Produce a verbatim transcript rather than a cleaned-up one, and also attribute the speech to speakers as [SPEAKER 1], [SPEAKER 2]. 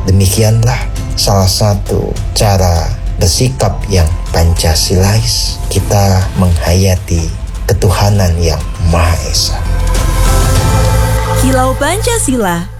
[SPEAKER 1] Demikianlah salah satu cara bersikap yang Pancasilais kita menghayati ketuhanan yang Maha Esa.
[SPEAKER 2] Kilau Pancasila